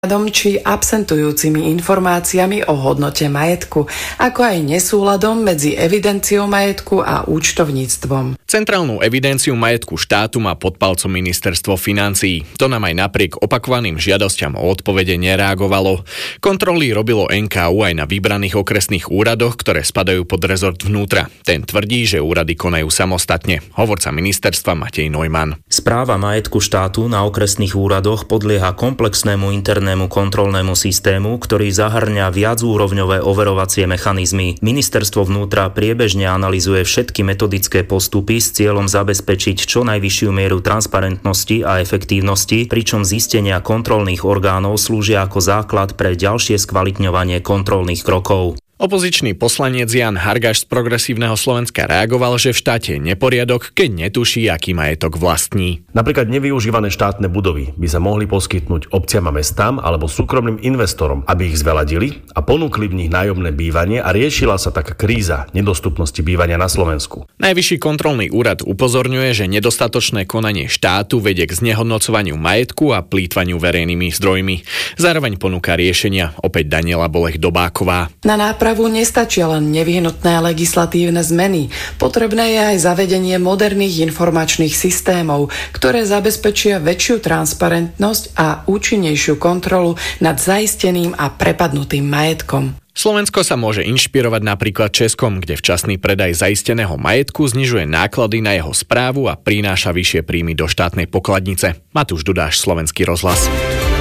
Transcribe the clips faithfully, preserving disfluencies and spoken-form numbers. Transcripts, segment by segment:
či absentujúcimi informáciami o hodnote majetku, ako aj nesúladom medzi evidenciou majetku a účtovníctvom. Centrálnu evidenciu majetku štátu má pod palcom ministerstvo financií. To nám aj napriek opakovaným žiadosťam o odpovede nereagovalo. Kontroly robilo en ká ú aj na vybraných okresných úradoch, ktoré spadajú pod rezort vnútra. Ten tvrdí, že úrady konajú samostatne. Hovorca ministerstva Matej Neumann. Správa majetku štátu na okresných úradoch podlieha komplexnému internému kontrolnému systému, ktorý zahŕňa viacúrovňové overovacie mechanizmy. Ministerstvo vnútra priebežne analyzuje všetky metodické postupy s cieľom zabezpečiť čo najvyššiu mieru transparentnosti a efektívnosti, pričom zistenia kontrolných orgánov slúžia ako základ pre ďalšie skvalitňovanie kontrolných krokov. Opozičný poslanec Jan Hargaš z Progresívneho Slovenska reagoval, že v štáte je neporiadok, keď netuší, aký majetok vlastní. Napríklad nevyužívané štátne budovy by sa mohli poskytnúť obciam a mestám alebo súkromným investorom, aby ich zveladili a ponúkli v nich nájomné bývanie a riešila sa tak kríza nedostupnosti bývania na Slovensku. Najvyšší kontrolný úrad upozorňuje, že nedostatočné konanie štátu vedie k znehodnocovaniu majetku a plýtvaniu verejnými zdrojmi. Zároveň ponúka riešenia, opäť Daniela Bolech-Dobáková. Na nápravu nestačia len nevyhnutné legislatívne zmeny. Potrebné je aj zavedenie moderných informačných systémov, ktoré zabezpečia väčšiu transparentnosť a účinnejšiu kontrolu nad zaisteným a prepadnutým majetkom. Slovensko sa môže inšpirovať napríklad Českom, kde včasný predaj zaisteného majetku znižuje náklady na jeho správu a prináša vyššie príjmy do štátnej pokladnice. Matúš Dudáš, Slovenský rozhlas.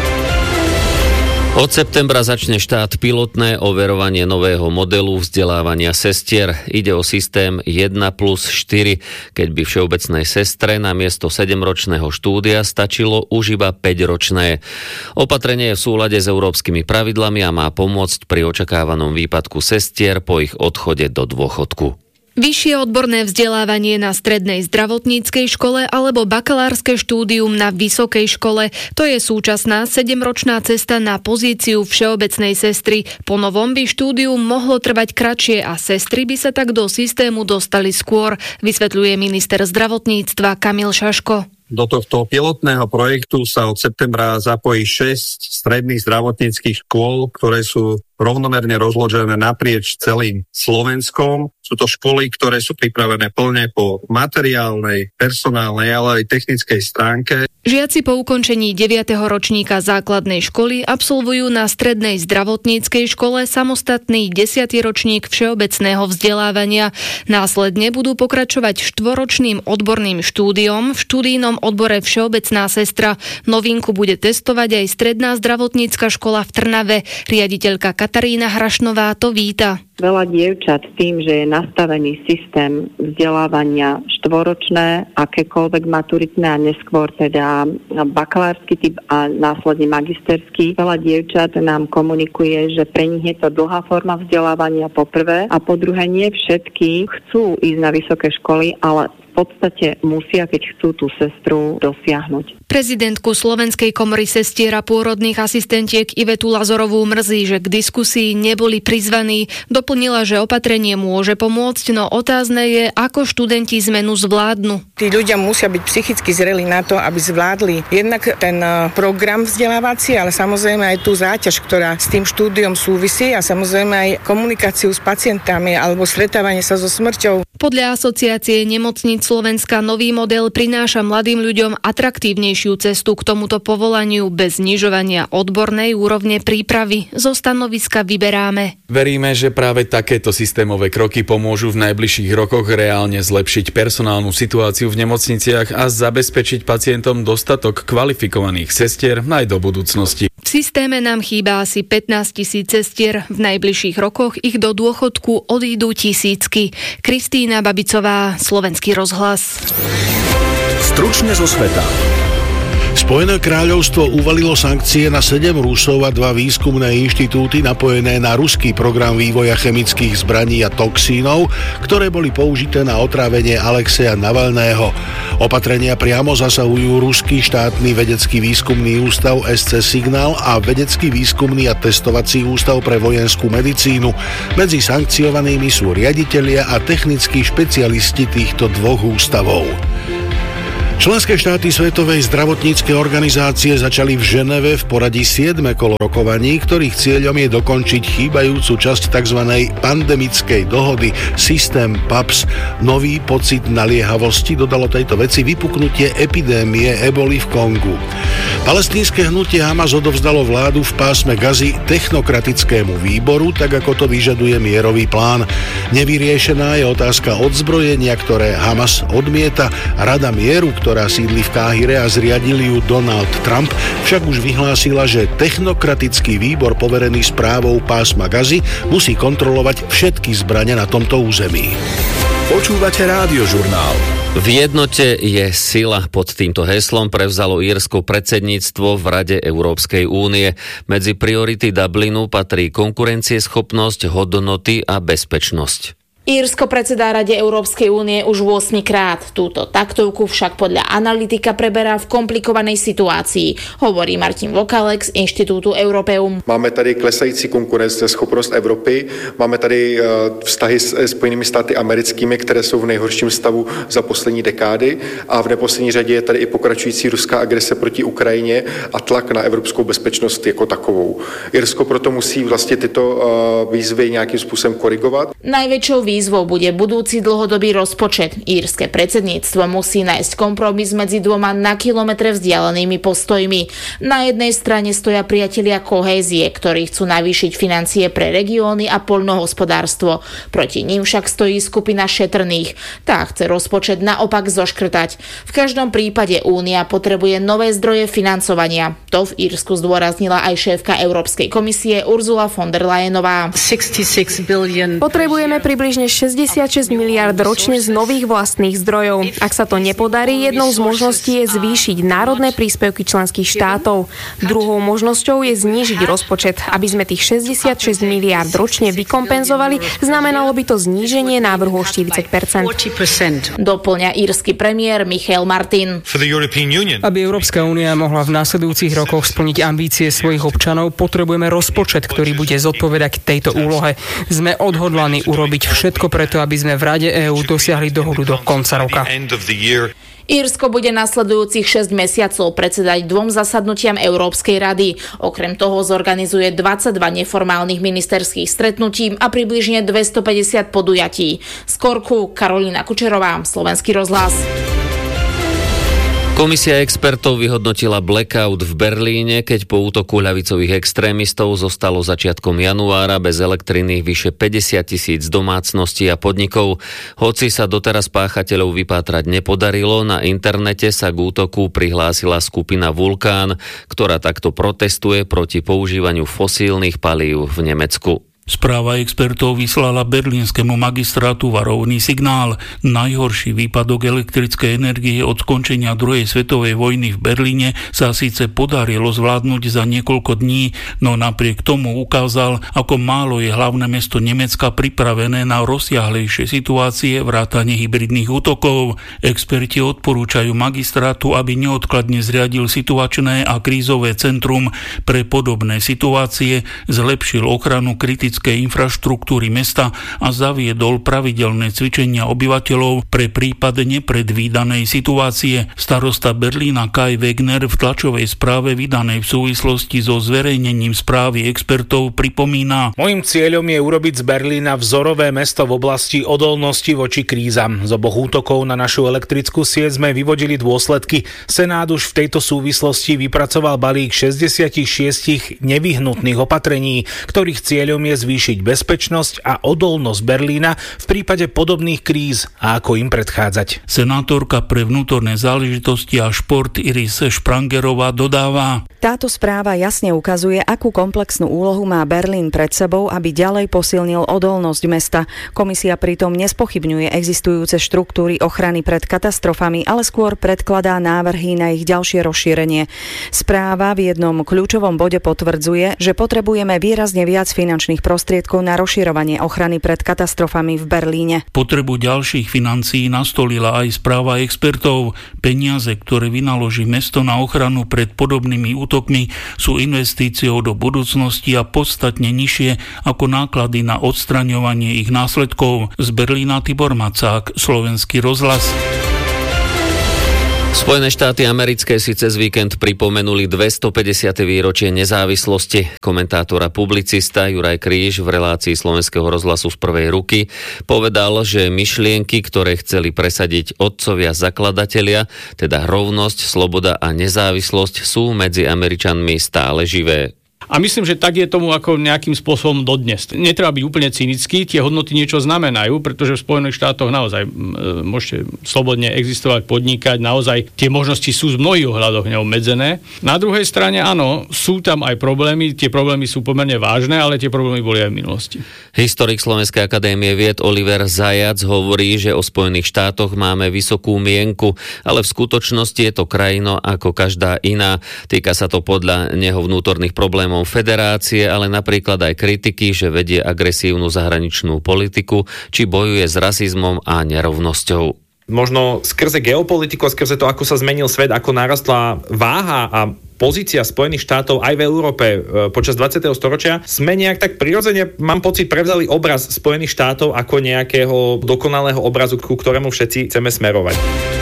Od septembra začne štát pilotné overovanie nového modelu vzdelávania sestier. Ide o systém jeden plus štyri, keď by všeobecnej sestre namiesto sedemročného štúdia stačilo už iba päťročné. Opatrenie je v súlade s európskymi pravidlami a má pomôcť pri očakávanom výpadku sestier po ich odchode do dôchodku. Vyššie odborné vzdelávanie na strednej zdravotníckej škole alebo bakalárske štúdium na vysokej škole. To je súčasná sedemročná cesta na pozíciu všeobecnej sestry. Po novom by štúdium mohlo trvať kratšie a sestry by sa tak do systému dostali skôr, vysvetľuje minister zdravotníctva Kamil Šaško. Do tohto pilotného projektu sa od septembra zapojí šesť stredných zdravotníckych škôl, ktoré sú rovnomerne rozložené naprieč celým Slovenskom. Sú to školy, ktoré sú pripravené plne po materiálnej, personálnej, ale aj technickej stránke. Žiaci po ukončení deviateho ročníka základnej školy absolvujú na strednej zdravotníckej škole samostatný desiaty ročník všeobecného vzdelávania. Následne budú pokračovať štvoročným odborným štúdiom v študijnom odbore Všeobecná sestra. Novinku bude testovať aj stredná zdravotnícka škola v Trnave. Riaditeľka Katarína Hrašnová to víta. Veľa dievčat tým, že je nastavený systém vzdelávania štvoročné, akékoľvek maturitné a neskôr teda bakalársky typ a následne magisterský. Veľa dievčat nám komunikuje, že pre nich je to dlhá forma vzdelávania po prvé a po druhé nie všetky chcú ísť na vysoké školy, ale v podstate musia, keď chcú tú sestru dosiahnuť. Prezidentku Slovenskej komory sestier a pôrodných asistentiek Ivetu Lazorovú mrzí, že k diskusii neboli prizvaní. Doplnila, že opatrenie môže pomôcť, no otázne je, ako študenti zmenu zvládnu. Tí ľudia musia byť psychicky zrelí na to, aby zvládli jednak ten program vzdelávací, ale samozrejme aj tú záťaž, ktorá s tým štúdiom súvisí a samozrejme aj komunikáciu s pacientami alebo stretávanie sa so smrťou. Podľa asociácie nemocníc Slovenska nový model prináša mladým ľuďom atraktívnejšiu cestu k tomuto povolaniu bez znižovania odbornej úrovne prípravy. Zo stanoviska Vyberáme. Veríme, že práve takéto systémové kroky pomôžu v najbližších rokoch reálne zlepšiť personálnu situáciu v nemocniciach a zabezpečiť pacientom dostatok kvalifikovaných sestier aj do budúcnosti. V systéme nám chýba asi pätnásť tisíc sestier. V najbližších rokoch ich do dôchodku odídu tisícky. Kristína Babicová, Slovenský rozhlas. Stručne zo sveta. Spojené kráľovstvo uvalilo sankcie na sedem Rusov a dva výskumné inštitúty napojené na ruský program vývoja chemických zbraní a toxínov, ktoré boli použité na otrávenie Alexeja Navalného. Opatrenia priamo zasahujú ruský štátny vedecký výskumný ústav es cé Signál a vedecký výskumný a testovací ústav pre vojenskú medicínu. Medzi sankciovanými sú riaditelia a technickí špecialisti týchto dvoch ústavov. Členské štáty Svetovej zdravotníckej organizácie začali v Ženeve v poradí siedme kolo rokovaní, ktorých cieľom je dokončiť chýbajúcu časť tzv. Pandemickej dohody systém P A P S. Nový pocit naliehavosti dodalo tejto veci vypuknutie epidémie eboli v Kongu. Palestínske hnutie Hamas odovzdalo vládu v pásme Gazy technokratickému výboru, tak ako to vyžaduje mierový plán. Nevyriešená je otázka odzbrojenia, ktoré Hamas odmieta. Rada mieru, ktorá sídli v Káhire a zriadil ju Donald Trump, však už vyhlásila, že technokratický výbor poverený správou pásma Gazy musí kontrolovať všetky zbrane na tomto území. Počúvate Rádiožurnál. V jednote je sila. Pod týmto heslom prevzalo Írsko predsedníctvo v Rade Európskej únie. Medzi priority Dublinu patrí konkurencieschopnosť, hodnoty a bezpečnosť. Írsko predsedá Rade Európskej únie už ôsmikrát. Túto taktovku však podľa analytika preberá v komplikovanej situácii, hovorí Martin Vokalek z Inštitútu Europeum. Máme tady klesající konkurenceschopnost Evropy, máme tady vztahy s Spojenými státy americkými, které jsou v nejhorším stavu za poslední dekády, a v neposlední řadě je tady i pokračující ruská agrese proti Ukrajině a tlak na evropskou bezpečnost jako takovou. Irsko proto musí vlastně tyto výzvy nějakým způsobem korigovat. Najväčšou výzvou bude budúci dlhodobý rozpočet. Írske predsedníctvo musí nájsť kompromis medzi dvoma na kilometre vzdialenými postojmi. Na jednej strane stoja priatelia kohézie, ktorí chcú navýšiť financie pre regióny a poľnohospodárstvo. Proti ním však stojí skupina šetrných. Tá chce rozpočet naopak zoškrtať. V každom prípade Únia potrebuje nové zdroje financovania. To v Írsku zdôraznila aj šéfka Európskej komisie Ursula von der Leyenová. Potrebujeme približne šesťdesiatšesť miliárd ročne z nových vlastných zdrojov. Ak sa to nepodarí, jednou z možností je zvýšiť národné príspevky členských štátov. Druhou možnosťou je znížiť rozpočet. Aby sme tých šesťdesiatšesť miliárd ročne vykompenzovali, znamenalo by to zníženie návrhu o štyridsať percent. Doplňa írsky premiér Michael Martin. Aby Európska únia mohla v následujúcich rokoch splniť ambície svojich občanov, potrebujeme rozpočet, ktorý bude zodpovedať tejto úlohe. Sme odhodlaní urobiť všetko preto, aby sme v Rade EÚ dosiahli dohodu do konca roka. Írsko bude nasledujúcich šesť mesiacov predsedať dvom zasadnutiam Európskej rady. Okrem toho zorganizuje dvadsaťdva neformálnych ministerských stretnutí a približne dvestopäťdesiat podujatí. Z Korku Karolína Kučerová, Slovenský rozhlas. Komisia expertov vyhodnotila blackout v Berlíne, keď po útoku ľavicových extrémistov zostalo začiatkom januára bez elektriny vyše päťdesiat tisíc domácností a podnikov. Hoci sa doteraz páchateľov vypátrať nepodarilo, na internete sa k útoku prihlásila skupina Vulkán, ktorá takto protestuje proti používaniu fosílnych palív v Nemecku. Správa expertov vyslala berlínskemu magistrátu varovný signál. Najhorší výpadok elektrickej energie od skončenia druhej svetovej vojny v Berlíne sa síce podarilo zvládnuť za niekoľko dní, no napriek tomu ukázal, ako málo je hlavné mesto Nemecka pripravené na rozsiahlejšie situácie vrátane hybridných útokov. Experti odporúčajú magistrátu, aby neodkladne zriadil situačné a krízové centrum pre podobné situácie, zlepšil ochranu kritických infraštruktúry mesta a zaviedol pravidelné cvičenia obyvateľov pre prípad nepredvídanej situácie. Starosta Berlína Kai Wegner v tlačovej správe vydanej v súvislosti so zverejnením správy expertov pripomína: Mojím cieľom je urobiť z Berlína vzorové mesto v oblasti odolnosti voči krízam. Z oboch útokov na našu elektrickú sieť sme vyvodili dôsledky. Senát už v tejto súvislosti vypracoval balík šesťdesiatšesť nevyhnutných opatrení, ktorých cieľom je zvýšiť bezpečnosť a odolnosť Berlína v prípade podobných kríz a ako im predchádzať. Senátorka pre vnútorné záležitosti a šport Iris Šprangerová dodáva: Táto správa jasne ukazuje, akú komplexnú úlohu má Berlín pred sebou, aby ďalej posilnil odolnosť mesta. Komisia pritom nespochybňuje existujúce štruktúry ochrany pred katastrofami, ale skôr predkladá návrhy na ich ďalšie rozšírenie. Správa v jednom kľúčovom bode potvrdzuje, že potrebujeme výrazne viac finančných prostriedkov na rozširovanie ochrany pred katastrofami v Berlíne. Potrebu ďalších financií nastolila aj správa expertov. Peniaze, ktoré vynaloží mesto na ochranu pred podobnými útokmi, sú investíciou do budúcnosti a podstatne nižšie ako náklady na odstraňovanie ich následkov. Z Berlína Tibor Macák, Slovenský rozhlas. Spojené štáty americké si cez víkend pripomenuli dvestopäťdesiate výročie nezávislosti. Komentátor a publicista Juraj Kríž v relácii Slovenského rozhlasu z prvej ruky povedal, že myšlienky, ktoré chceli presadiť otcovia zakladatelia, teda rovnosť, sloboda a nezávislosť, sú medzi Američanmi stále živé. A myslím, že tak je tomu ako nejakým spôsobom dodnes. Netreba byť úplne cynický, tie hodnoty niečo znamenajú, pretože v Spojených štátoch naozaj môžete slobodne existovať, podnikať, naozaj tie možnosti sú z mnohých ohľadoch neobmedzené. Na druhej strane áno, sú tam aj problémy, tie problémy sú pomerne vážne, ale tie problémy boli aj v minulosti. Historik Slovenskej akadémie vied Oliver Zajac hovorí, že o Spojených štátoch máme vysokú mienku, ale v skutočnosti je to krajina ako každá iná. Týka sa to podľa neho vnútorných problémov federácie, ale napríklad aj kritiky, že vedie agresívnu zahraničnú politiku, či bojuje s rasizmom a nerovnosťou. Možno skrze geopolitiku a skrze to, ako sa zmenil svet, ako narastla váha a pozícia Spojených štátov aj v Európe počas dvadsiateho storočia, sme nejak tak prirodzene, mám pocit, prevzali obraz Spojených štátov ako nejakého dokonalého obrazu, ku ktorému všetci chceme smerovať.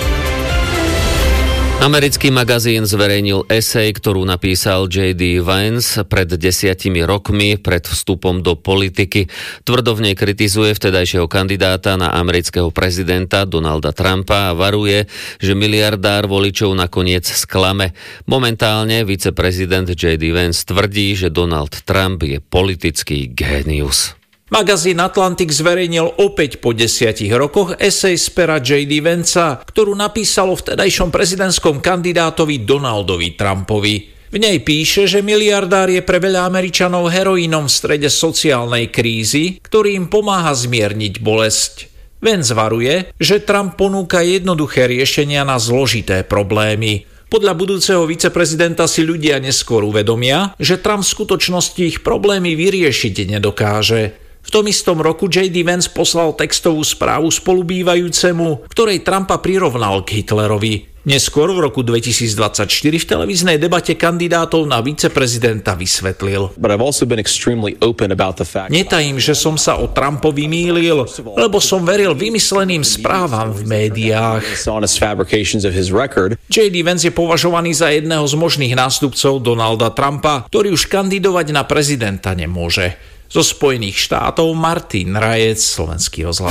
Americký magazín zverejnil esej, ktorú napísal J D Vance pred desiatimi rokmi pred vstupom do politiky. Tvrdo v nej kritizuje vtedajšieho kandidáta na amerického prezidenta Donalda Trumpa a varuje, že miliardár voličov nakoniec sklame. Momentálne viceprezident J D Vance tvrdí, že Donald Trump je politický génius. Magazín Atlantic zverejnil opäť po desiatich rokoch esej z pera J D Vanca, ktorú napísalo vtedajšom prezidentskom kandidátovi Donaldovi Trumpovi. V nej píše, že miliardár je pre veľa Američanov heroínom v strede sociálnej krízy, ktorý im pomáha zmierniť bolesť. Vance varuje, že Trump ponúka jednoduché riešenia na zložité problémy. Podľa budúceho viceprezidenta si ľudia neskôr uvedomia, že Trump v skutočnosti ich problémy vyriešiť nedokáže. V tom istom roku J D Vance poslal textovú správu spolubývajúcemu, ktorej Trumpa prirovnal k Hitlerovi. Neskôr v roku dvetisícdvadsaťštyri v televíznej debate kandidátov na viceprezidenta vysvetlil. Netajím, že som sa o Trumpovi mýlil, lebo som veril vymysleným správam v médiách. J D Vance je považovaný za jedného z možných nástupcov Donalda Trumpa, ktorý už kandidovať na prezidenta nemôže. Zo Spojených štátov Martin Rajec, Slovenský rozhlas.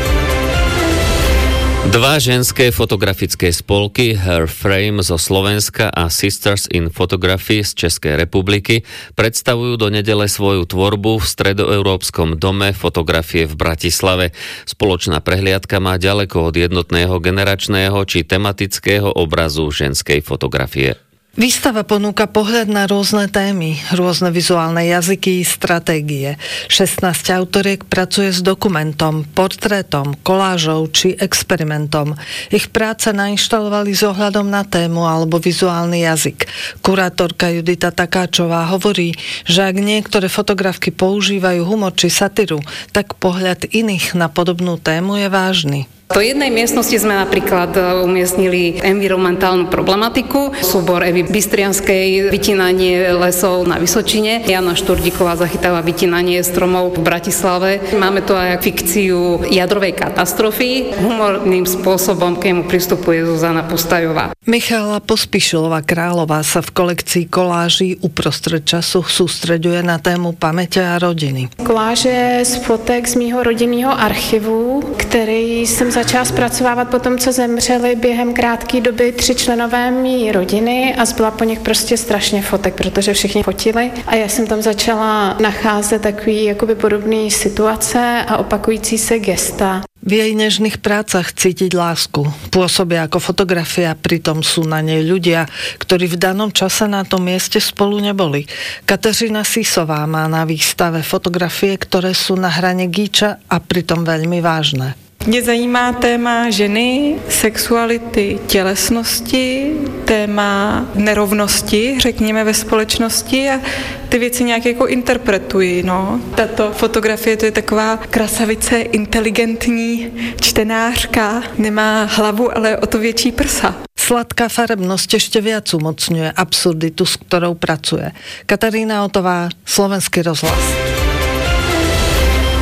Dva ženské fotografické spolky Her Frame zo Slovenska a Sisters in Photography z Českej republiky predstavujú do nedele svoju tvorbu v Stredoeurópskom dome fotografie v Bratislave. Spoločná prehliadka má ďaleko od jednotného generačného či tematického obrazu ženskej fotografie. Výstava ponúka pohľad na rôzne témy, rôzne vizuálne jazyky, stratégie. šestnásť autoriek pracuje s dokumentom, portrétom, kolážou či experimentom. Ich práce nainštalovali s ohľadom na tému alebo vizuálny jazyk. Kurátorka Judita Takáčová hovorí, že ak niektoré fotografky používajú humor či satíru, tak pohľad iných na podobnú tému je vážny. Do jednej miestnosti sme napríklad umiestnili environmentálnu problematiku, súbor Evy Bystrianskej, vytínanie lesov na Vysočine, Jana Šturdíková zachytáva vytínanie stromov v Bratislave. Máme tu aj fikciu jadrovej katastrofy. Humorným spôsobom k nemu pristupuje Zuzana Pustajová. Michála Pospíšilová Králová sa v kolekcii koláží uprostred času sústreďuje na tému pamäte a rodiny. Koláže z fotek z mýho rodinného archivu, který jsem začala zpracovávat po tom, co zemřeli během krátké doby tři členové mý rodiny a zbyla po nich prostě strašně fotek, protože všichni fotili a já jsem tam začala nacházet takový jakoby podobné situace a opakující se gesta. V jej nežných prácach cítiť lásku. Pôsobia ako fotografia, pritom sú na nej ľudia, ktorí v danom čase na tom mieste spolu neboli. Kateřina Sisová má na výstave fotografie, ktoré sú na hrane gíča a pritom veľmi vážne. Mě zajímá téma ženy, sexuality, tělesnosti, téma nerovnosti, řekněme, ve společnosti a ty věci nějak jako interpretuji. No. Tato fotografie to je taková krasavice, inteligentní čtenářka, nemá hlavu, ale o to větší prsa. Sladká farebnosť ešte viac umocňuje absurditu, s ktorou pracuje. Katarína Otová, Slovenský rozhlas.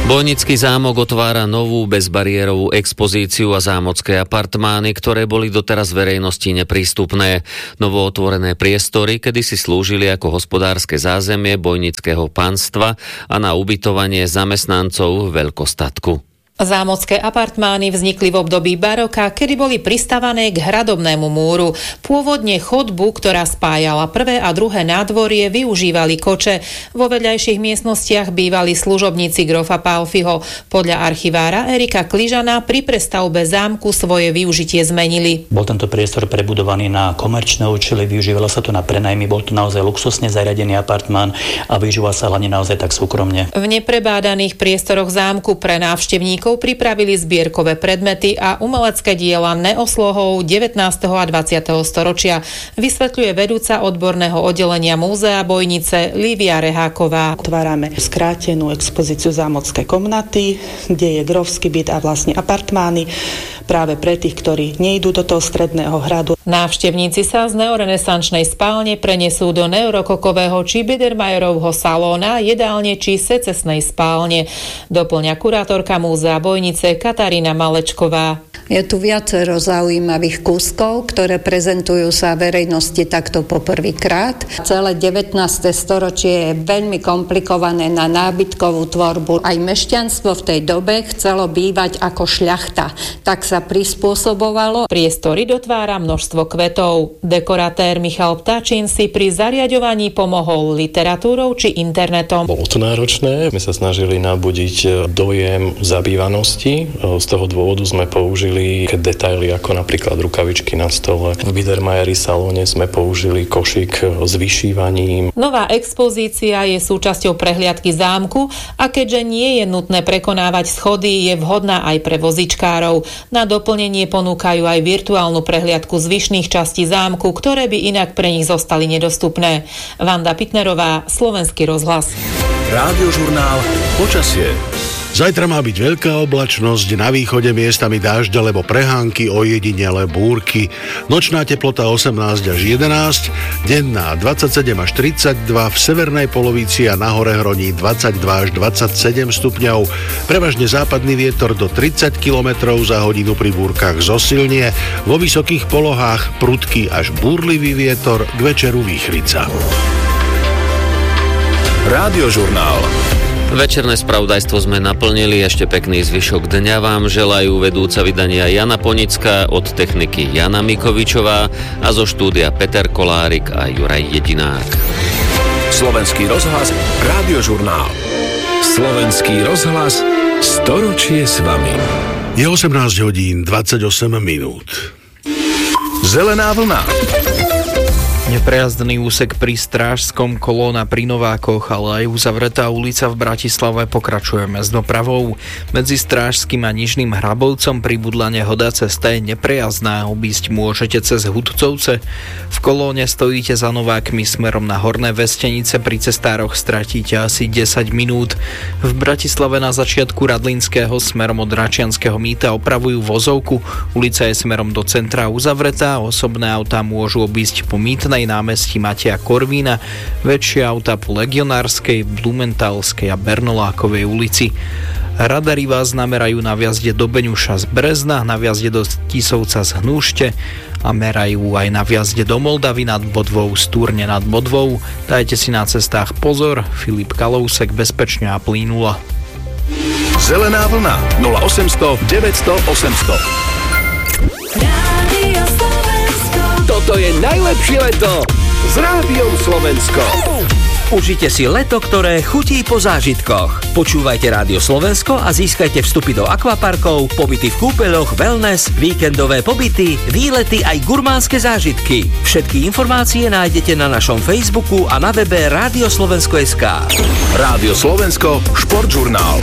Bojnický zámok otvára novú bezbariérovú expozíciu a zámocké apartmány, ktoré boli doteraz verejnosti neprístupné. Novootvorené priestory kedysi slúžili ako hospodárske zázemie bojnického panstva a na ubytovanie zamestnancov veľkostatku. Zámocké apartmány vznikli v období baroka, kedy boli pristavané k hradobnému múru. Pôvodne chodbu, ktorá spájala prvé a druhé nádvorie, využívali koče. Vo vedľajších miestnostiach bývali služobníci grofa Palfiho. Podľa archivára Erika Kližana pri prestavbe zámku svoje využitie zmenili. Bol tento priestor prebudovaný na komerčné účely, využívalo sa to na prenajmy, bol to naozaj luxusne zariadený apartmán a využíval sa hlavne naozaj tak súkromne. V neprebádaných priestoroch zámku pre návštevníkov pripravili zbierkové predmety a umelecké diela neoslohov devätnásteho a dvadsiateho storočia, vysvetľuje vedúca odborného oddelenia Múzea Bojnice Lívia Reháková. Otvárame skrátenú expozíciu zámocké komnaty, kde je grófsky byt a vlastne apartmány práve pre tých, ktorí nejdú do toho stredného hradu. Návštevníci sa z neorenesančnej spálne prenesú do neorokokového či Biedermajerovho salóna, jedálne či secesnej spálne. Doplňa kurátorka Múzea Bojnice Katarína Malečková. Je tu viacero zaujímavých kúskov, ktoré prezentujú sa verejnosti takto poprvýkrát. Celé devätnáste storočie je veľmi komplikované na nábytkovú tvorbu. Aj mešťanstvo v tej dobe chcelo bývať ako šľachta, tak sa prispôsobovalo. Priestory dotvára množstvo kvetov. Dekoratér Michal Ptačín si pri zariaďovaní pomohol literatúrou či internetom. Bolo to náročné, my sa snažili nabudiť dojem zabývanosti. Z toho dôvodu sme použili detaily ako napríklad rukavičky na stole. V Biedermajeri salóne sme použili košík s vyšívaním. Nová expozícia je súčasťou prehliadky zámku a keďže nie je nutné prekonávať schody, je vhodná aj pre vozičkárov. Na doplnenie ponúkajú aj virtuálnu prehliadku zvyšných častí zámku, ktoré by inak pre nich zostali nedostupné. Vanda Pitnerová, Slovenský rozhlas. Rádiožurnál Počasie. Zajtra má byť veľká oblačnosť, na východe miestami dážď alebo prehánky, ojedinele búrky. Nočná teplota osemnásť až jedenásť, denná dvadsaťsedem až tridsaťdva, v severnej polovici a nahore hroní dvadsaťdva až dvadsaťsedem stupňov. Prevažne západný vietor do tridsať kilometrov za hodinu, pri búrkach zosilnie, vo vysokých polohách prudký až búrlivý vietor, k večeru výchrica. Rádiožurnál. Večerné spravodajstvo sme naplnili, ešte pekný zvyšok dňa vám želajú vedúca vydania Jana Ponická, od techniky Jana Mikovičová a zo štúdia Peter Kolárik a Juraj Jedinák. Slovenský rozhlas, Rádiožurnál. Slovenský rozhlas, storočie s vami. Je osemnásť hodín dvadsaťosem minút. Zelená vlna. Neprejazdný úsek pri Strážskom, kolóna pri Novákoch, ale aj uzavretá ulica v Bratislave pokračujeme s dopravou. Medzi Strážskym a Nižným Hrabovcom pri Budlane Hoda cesta je neprejazdná, obísť môžete cez Hudcovce. V kolóne stojíte za Novákmi smerom na Horné Vestenice, pri cestároch stratíte asi desať minút. V Bratislave na začiatku Radlínskeho smerom od Račianskeho mýta opravujú vozovku, ulica je smerom do centra uzavretá, osobné autá môžu obísť po Mýtnej, námestí Mateja Korvína, väčšie auta po Legionárskej, Blumentálskej a Bernolákovej ulici. Radary vás namerajú na vjazde do Beňuša z Brezna, na vjazde do Tisovca z Hnúšte a merajú aj na vjazde do Moldavy nad Bodvou, z Turne nad Bodvou. Dajte si na cestách pozor, Filip Kalousek, bezpečne a plynula. Zelená vlna nula osemsto deväťsto osemsto. Toto je najlepšie leto s Rádiom Slovensko. Užite si leto, ktoré chutí po zážitkoch. Počúvajte Rádio Slovensko a získajte vstupy do akvaparkov, pobyty v kúpeľoch, wellness, víkendové pobyty, výlety aj gurmánske zážitky. Všetky informácie nájdete na našom Facebooku a na webe rádio slovensko bodka es ká. Rádio Slovensko, športžurnál.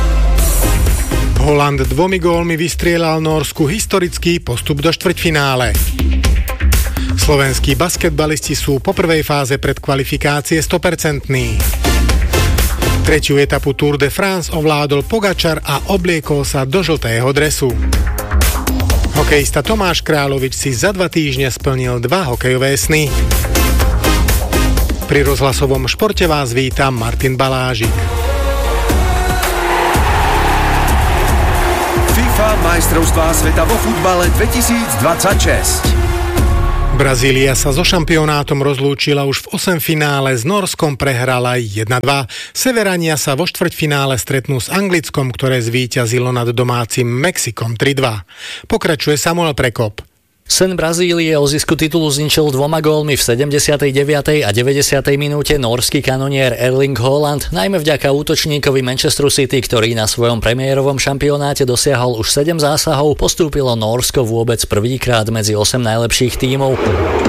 Holand dvomi gólmi vystrieľal Nórsku historický postup do štvrťfinále. Slovenskí basketbalisti sú po prvej fáze predkvalifikácie sto percent. Tretiu etapu Tour de France ovládol Pogačar a obliekol sa do žltého dresu. Hokejista Tomáš Kráľovič si za dva týždne splnil dva hokejové sny. Pri rozhlasovom športe vás vítam Martin Balážik. Finálová majstrovstvá sveta vo futbale dvetisícdvadsaťšesť. Brazília sa so šampionátom rozlúčila už v osemfinále, s Norskom prehrala jedna dva. Severania sa vo štvrťfinále stretnú s Anglickom, ktoré zvíťazilo nad domácim Mexikom tri dva. Pokračuje Samuel Prekop. Sen Brazílie o zisku titulu zničil dvoma gólmi v sedemdesiatej deviatej a deväťdesiatej minúte norský kanonier Erling Haaland, najmä vďaka útočníkovi Manchesteru City, ktorý na svojom premiérovom šampionáte dosiahol už sedem zásahov, postúpilo Nórsko vôbec prvýkrát medzi osem najlepších tímov.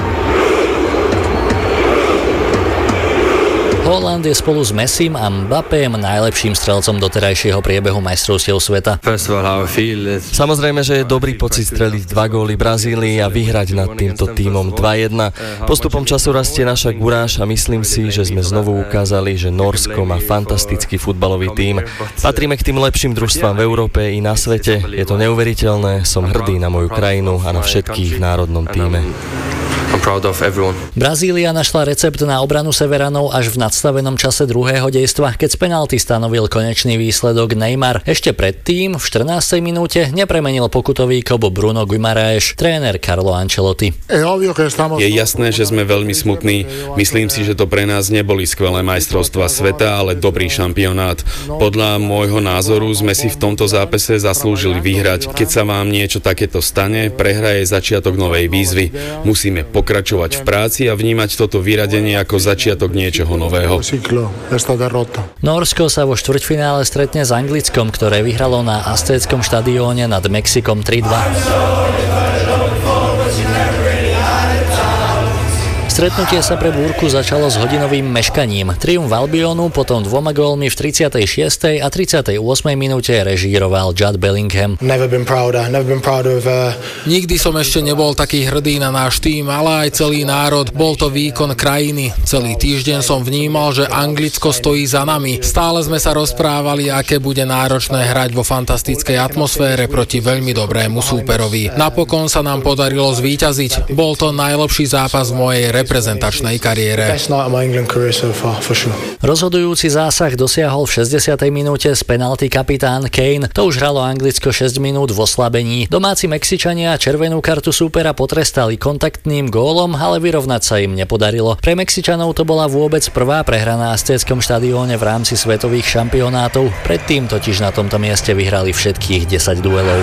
Haaland je spolu s Messim a Mbappém najlepším strelcom doterajšieho priebehu majstrovstiev sveta. Samozrejme, že je dobrý pocit streliť dva góly Brazílii a vyhrať nad týmto tímom dva jedna. Postupom času rastie naša guráž a myslím si, že sme znovu ukázali, že Nórsko má fantastický futbalový tím. Patríme k tým lepším družstvám v Európe i na svete. Je to neuveriteľné, som hrdý na moju krajinu a na všetkých v národnom tíme. Brazília našla recept na obranu Severanov až v nadstavenom čase druhého dejstva, keď z penalty stanovil konečný výsledok Neymar. Ešte predtým, v štrnástej minúte, nepremenil pokutový kob Bruno Guimaraes, tréner Carlo Ancelotti. Je jasné, že sme veľmi smutní. Myslím si, že to pre nás neboli skvelé majstrovstvá sveta, ale dobrý šampionát. Podľa môjho názoru sme si v tomto zápase zaslúžili vyhrať. Keď sa vám niečo takéto stane, prehra je začiatok novej výzvy. Musíme pokračovať v práci a vnímať toto vyradenie ako začiatok niečoho nového. Nórsko sa vo štvrťfinále stretne s Anglickom, ktoré vyhralo na Aztéckom štadióne nad Mexikom tri dva. Stretnutie sa pre búrku začalo s hodinovým meškaním. Triumf Albionu potom dvoma gólmi v tridsiatej šiestej a tridsiatej ôsmej minúte režíroval Jude Bellingham. Nikdy som ešte nebol taký hrdý na náš tým, ale aj celý národ. Bol to výkon krajiny. Celý týždeň som vnímal, že Anglicko stojí za nami. Stále sme sa rozprávali, aké bude náročné hrať vo fantastickej atmosfére proti veľmi dobrému súperovi. Napokon sa nám podarilo zvíťaziť. Bol to najlepší zápas v mojej reprezentačnej kariére. Rozhodujúci zásah dosiahol v šesťdesiatej minúte z penalty kapitán Kane. To už hralo Anglicko šesť minút v oslabení. Domáci Mexičania červenú kartu súpera potrestali kontaktným gólom, ale vyrovnať sa im nepodarilo. Pre Mexičanov to bola vôbec prvá prehra na Aztéckom štadióne v rámci svetových šampionátov. Predtým totiž na tomto mieste vyhrali všetkých desať duelov.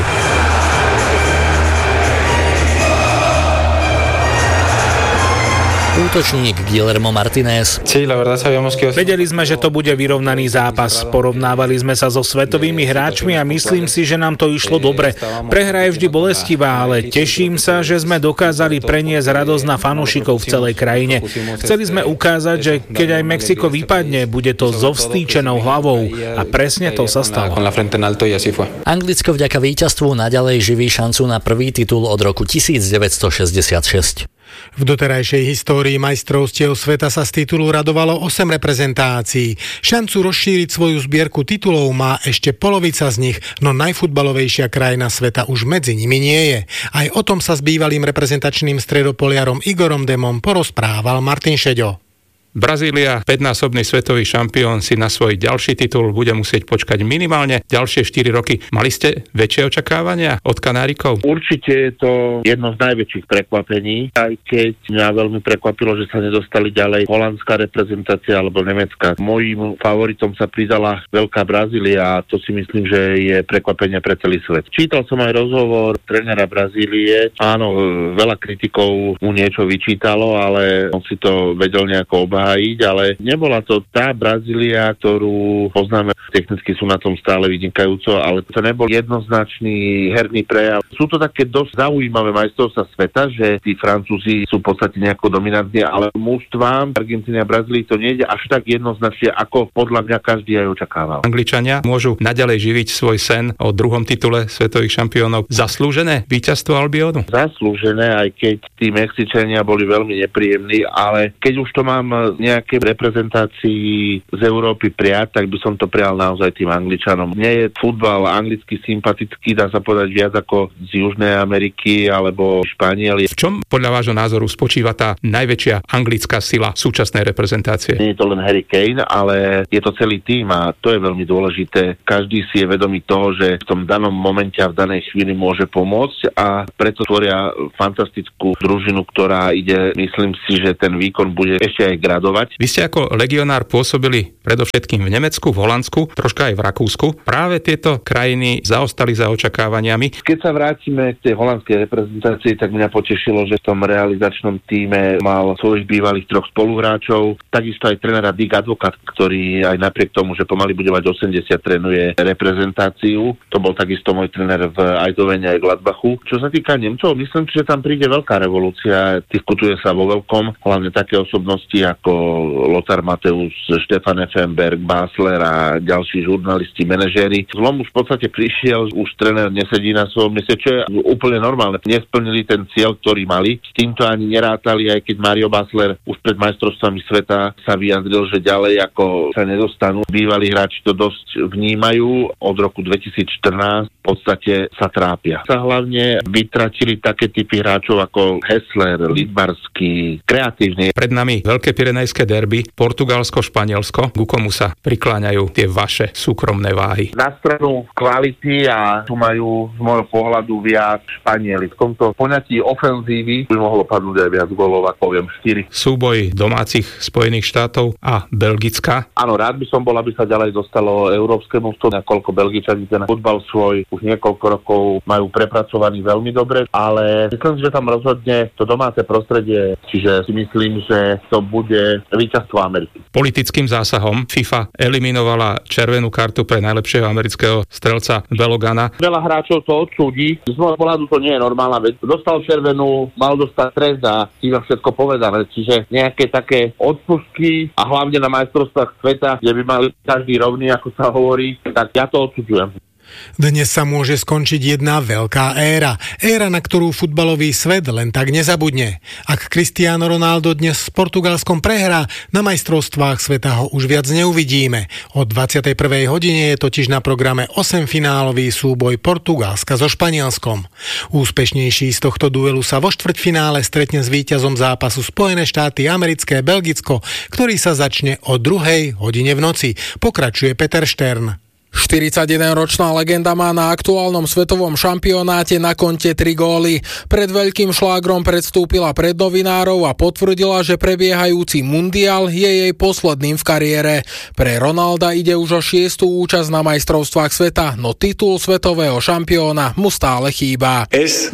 Útočník Guillermo Martinez. Vedeli sme, že to bude vyrovnaný zápas. Porovnávali sme sa so svetovými hráčmi a myslím si, že nám to išlo dobre. Prehra je vždy bolestivá, ale teším sa, že sme dokázali preniesť radosť na fanúšikov v celej krajine. Chceli sme ukázať, že keď aj Mexiko vypadne, bude to so vstýčenou hlavou. A presne to sa stalo. Anglicko vďaka víťazstvu naďalej živí šancu na prvý titul od roku devätnásťstošesťdesiatšesť. V doterajšej histórii majstrovstiev sveta sa z titulu radovalo osem reprezentácií. Šancu rozšíriť svoju zbierku titulov má ešte polovica z nich, no najfutbalovejšia krajina sveta už medzi nimi nie je. Aj o tom sa s bývalým reprezentačným stredopoliarom Igorom Demom porozprával Martin Šeďo. Brazília, päťnásobný svetový šampión, si na svoj ďalší titul bude musieť počkať minimálne ďalšie štyri roky. Mali ste väčšie očakávania od Kanárikov? Určite je to jedno z najväčších prekvapení, aj keď mňa veľmi prekvapilo, že sa nedostali ďalej holandská reprezentácia alebo nemecká. Mojím favoritom sa pridala Veľká Brazília a to si myslím, že je prekvapenie pre celý svet. Čítal som aj rozhovor trénera Brazílie. Áno, veľa kritikov mu niečo vyčítalo, ale on si to vedel nejako obhájiť, ale nebola to tá Brazília, ktorú poznáme. Technicky sú na tom stále vynikajúco, ale to nebol jednoznačný herný prejav. Sú to také dosť zaujímavé majstrovstvá sveta, že tí Francúzi sú v podstate nejako dominantní, ale mužstvám Argentíny a Brazílii to nejde až tak jednoznačne, ako podľa mňa každý aj očakával. Angličania môžu naďalej živiť svoj sen o druhom titule svetových šampiónov. Zaslúžené víťazstvo Albionu? Zaslúžené, aj keď tí Mexičania boli veľmi nepríjemní, ale keď už to mám mal nejaké reprezentácii z Európy prijať, tak by som to prijal naozaj tým Angličanom. Nie je futbal anglicky sympatický, dá sa povedať viac ako z Južnej Ameriky alebo Španieli. V čom podľa vášho názoru spočíva tá najväčšia anglická sila súčasnej reprezentácie? Nie je to len Harry Kane, ale je to celý tým a to je veľmi dôležité. Každý si je vedomý toho, že v tom danom momente a v danej chvíli môže pomôcť a preto tvoria fantastickú družinu, ktorá ide, myslím si, že ten výkon bude ešte aj gradovať. Vy ste ako legionár pôsobili predovšetkým v Nemecku, v Holandsku, troška aj v Rakúsku. Práve tieto krajiny zaostali za očakávaniami. Keď sa vrátime k tej holandskej reprezentácii, tak mňa potešilo, že v tom realizačnom tíme mal svojich bývalých troch spoluhráčov, takisto aj trénera Dick Advocat, ktorý aj napriek tomu, že pomaly bude mať osemdesiat, trénuje reprezentáciu. To bol takisto môj tréner v Eindhovene aj Gladbachu. Čo sa týka Nemcov, myslím, že tam príde veľká revolúcia. Diskutuje sa vo veľkom, hlavne také osobnosti ako Lothar Matthäus, Stefan Effenberg, Basler a ďalší žurnalisti, manažéri. Zlom už v podstate prišiel, už tréner nesedí na svojom mieste, čo je úplne normálne. Nesplnili ten cieľ, ktorý mali. S týmto ani nerátali, aj keď Mario Basler už pred majstrovstvami sveta sa vyjadril, že ďalej ako sa nedostanú. Bývalí hráči to dosť vnímajú. Od roku dvetisícštrnásť v podstate sa trápia. Sa hlavne vytratili také typy hráčov ako Hessler, Lidbarský, kreatívny. Pred nami veľké pyrenejské derby, Portugalsko, Španielsko. Ku komu sa prikláňajú tie vaše súkromné váhy? Na stranu kvality a tu majú z môjho pohľadu viac Španieli. V tomto poňatí ofenzívy by mohlo padnúť aj viac gólov, ako poviem štyri. Súboj domácich Spojených štátov a Belgicka. Áno, rád by som bol, aby sa ďalej dostalo európskemu mužstvu, nakoľko Belgičani ten futbal svoj už niekoľko rokov majú prepracovaný veľmi dobre, ale myslím, že tam rozhodne to domáce prostredie, čiže si myslím, že to bude víťazstvo Ameriky. Politickým zásahom FIFA eliminovala červenú kartu pre najlepšieho amerického strelca Belogana. Veľa hráčov to odsúdi. Z môjho pohľadu to nie je normálna vec. Dostal červenú, mal dostať trest a tým všetko povedané. Čiže nejaké také odpustky a hlavne na majstrovstvách sveta, kde by mali každý rovný, ako sa hovorí, tak ja to odsudzujem. Dnes sa môže skončiť jedna veľká éra. Éra, na ktorú futbalový svet len tak nezabudne. Ak Cristiano Ronaldo dnes s Portugalskom prehrá, na majstrovstvách sveta ho už viac neuvidíme. O dvadsiatej prvej hodine je totiž na programe osemfinálový súboj Portugalska so Španielskom. Úspešnejší z tohto duelu sa vo štvrťfinále stretne s víťazom zápasu Spojené štáty americké Belgicko, ktorý sa začne o druhej hodine v noci. Pokračuje Peter Štern. štyridsaťjedenročná legenda má na aktuálnom svetovom šampionáte na konte tri góly. Pred veľkým šlágrom predstúpila pred novinárov a potvrdila, že prebiehajúci mundial je jej posledným v kariére. Pre Ronalda ide už o šiestu účasť na majstrovstvách sveta, no titul svetového šampióna mu stále chýba.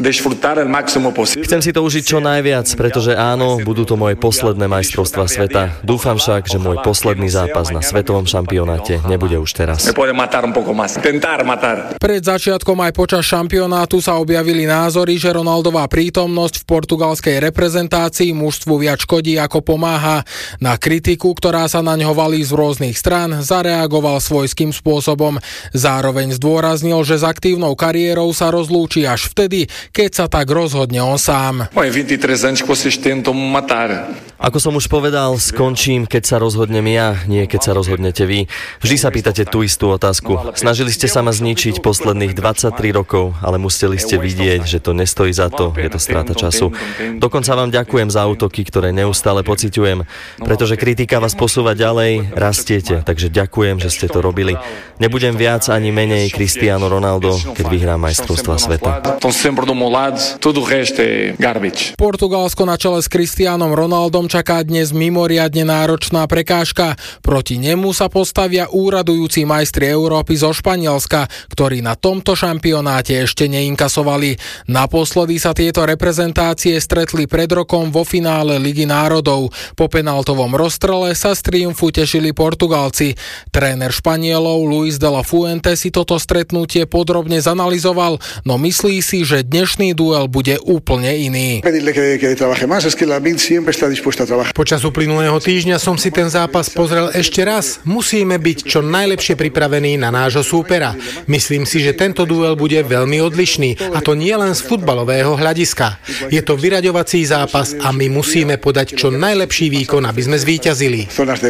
Chcem si to užiť čo najviac, pretože áno, budú to moje posledné majstrovstvá sveta. Dúfam však, že môj posledný zápas na svetovom šampionáte nebude už teraz. Pred začiatkom aj počas šampionátu sa objavili názory, že Ronaldová prítomnosť v portugalskej reprezentácii mužstvu viac škodí ako pomáha. Na kritiku, ktorá sa na ňo valí z rôznych strán, zareagoval svojským spôsobom. Zároveň zdôraznil, že s aktívnou kariérou sa rozlúči až vtedy, keď sa tak rozhodne on sám. Ako som už povedal, skončím, keď sa rozhodnem ja, nie keď sa rozhodnete vy. Vždy sa pýtate tú istú otázku. Snažili ste sa ma zničiť posledných dvadsaťtri rokov, ale museli ste vidieť, že to nestojí za to, je to strata času. Dokonca vám ďakujem za útoky, ktoré neustále pociťujem, pretože kritika vás posúva ďalej, rastiete, takže ďakujem, že ste to robili. Nebudem viac ani menej Cristiano Ronaldo, keď vyhrám majstrovstvá sveta. Portugalsko na čele s Cristianom Ronaldom čaká dnes mimoriadne náročná prekážka. Proti nemu sa postavia úradujúci majstri Európy zo Španielska, ktorí na tomto šampionáte ešte neinkasovali. Naposledy sa tieto reprezentácie stretli pred rokom vo finále Ligy národov. Po penaltovom rozstrele sa z triumfu tešili Portugalci. Tréner Španielov Luis de la Fuente si toto stretnutie podrobne zanalyzoval, no myslí si, že dnešný duel bude úplne iný. Počas uplynulého týždňa som si ten zápas pozrel ešte raz. Musíme byť čo najlepšie pripravení zameraný na nášho súpera. Myslím si, že tento duel bude veľmi odlišný, a to nie len z futbalového hľadiska. Je to vyraďovací zápas a my musíme podať čo najlepší výkon, aby sme zvíťazili.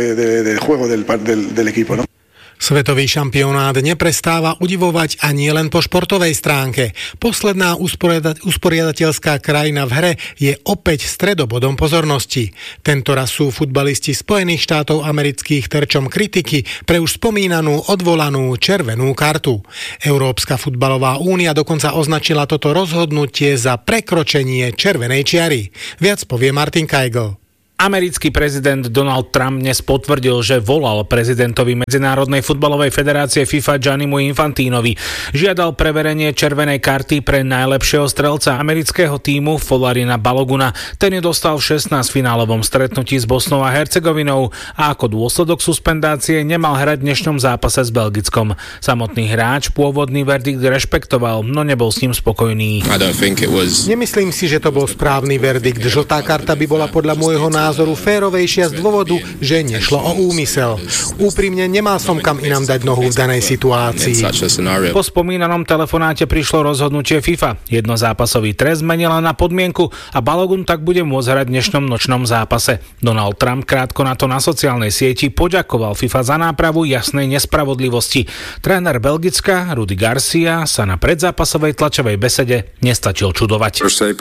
Svetový šampionát neprestáva udivovať ani len po športovej stránke. Posledná usporiada- usporiadateľská krajina v hre je opäť stredobodom pozornosti. Tentoraz sú futbalisti Spojených štátov amerických terčom kritiky pre už spomínanú odvolanú červenú kartu. Európska futbalová únia dokonca označila toto rozhodnutie za prekročenie červenej čiary. Viac povie Martin Kajgl. Americký prezident Donald Trump dnes potvrdil, že volal prezidentovi Medzinárodnej futbalovej federácie FIFA Giannimu Infantínovi. Žiadal preverenie červenej karty pre najlepšieho strelca amerického tímu Folarina Baloguna. Ten ju dostal v šestnásťfinálovom stretnutí s Bosnou a Hercegovinou a ako dôsledok suspendácie nemal hrať v dnešnom zápase s Belgickom. Samotný hráč pôvodný verdikt rešpektoval, no nebol s ním spokojný. Was... Nemyslím si, že to bol správny verdikt. Žltá karta by bola podľa môjho názoru názoru férovejšia z dôvodu, že nešlo o úmysel. Úprimne nemal som kam inám dať nohu v danej situácii. Po spomínanom telefonáte prišlo rozhodnutie FIFA. Jednozápasový trest zmenila na podmienku a Balogun tak bude môcť hrať v dnešnom nočnom zápase. Donald Trump krátko na to na sociálnej sieti poďakoval FIFA za nápravu jasnej nespravodlivosti. Tréner Belgicka Rudi Garcia sa na predzápasovej tlačovej besede nestačil čudovať.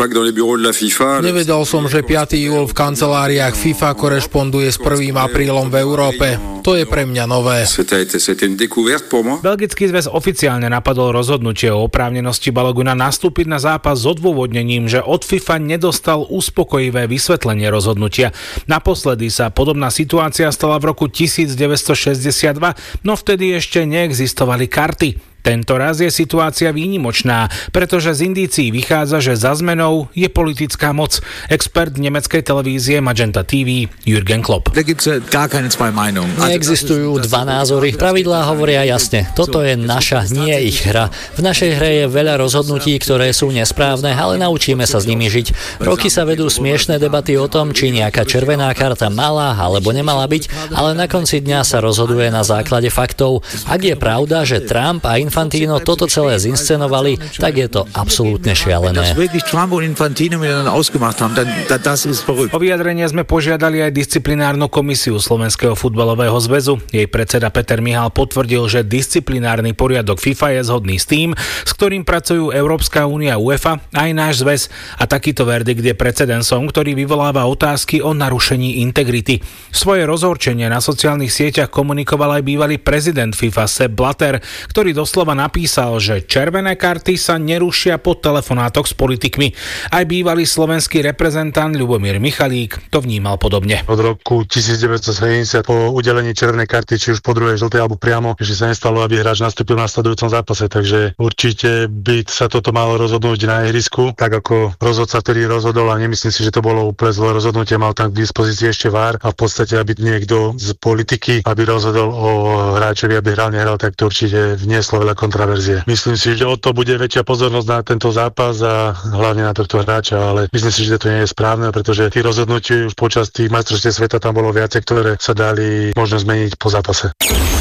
Nevedel som, že piateho júla v kancelárii FIFA korešponduje s prvým aprílom v Európe. To je pre mňa nové. Belgický zväz oficiálne napadol rozhodnutie o oprávnenosti Baloguna nastúpiť na zápas s odôvodnením, že od FIFA nedostal uspokojivé vysvetlenie rozhodnutia. Naposledy sa podobná situácia stala v roku devätnásťstošesťdesiatdva, no vtedy ešte neexistovali karty. Tento raz je situácia výnimočná, pretože z indícií vychádza, že za zmenou je politická moc. Expert nemeckej televízie Magenta té vé Jürgen Klopp. Neexistujú dva názory. Pravidlá hovoria jasne. Toto je naša, nie ich hra. V našej hre je veľa rozhodnutí, ktoré sú nesprávne, ale naučíme sa s nimi žiť. Roky sa vedú smiešné debaty o tom, či nejaká červená karta mala alebo nemala byť, ale na konci dňa sa rozhoduje na základe faktov. Ak je pravda, že Trump a Infantino toto celé zinscenovali, tak je to absolútne šialené. O vyjadrenie sme požiadali aj disciplinárnu komisiu Slovenského futbalového zväzu. Jej predseda Peter Mihal potvrdil, že disciplinárny poriadok FIFA je zhodný s tým, s ktorým pracujú Európska únia, UEFA aj náš zväz. A takýto verdikt je precedensom, ktorý vyvoláva otázky o narušení integrity. Svoje rozhorčenie na sociálnych sieťach komunikoval aj bývalý prezident FIFA Sepp Blatter, ktorý doslova napísal, že červené karty sa nerušia po telefonátoch s politikmi. Aj bývalý slovenský reprezentant Ľubomír Michalík to vnímal podobne. Od roku devätnásťstosedemdesiat po udelení červenej karty, či už po druhej žltej alebo priamo, že sa nestalo, aby hráč nastúpil na nasledujúcom zápase, takže určite by sa toto malo rozhodnúť na ihrisku, tak ako rozhodca, ktorý rozhodol, a nemyslím si, že to bolo úplne zlé rozhodnutie, mal tam k dispozícii ešte vé á er a v podstate, aby niekto z politiky, aby rozhodol o hráčovi, aby hral, nehral, tak to určite vnieslo veľa kontroverzie. Myslím si, že o to bude väčšia pozornosť na tento zápas a hlavne na tohto hráča, ale myslím si, že to nie je správne, pretože tých rozhodnutí už počas tých majstrovstiev sveta tam bolo viacej, ktoré sa dali možno zmeniť po zápase.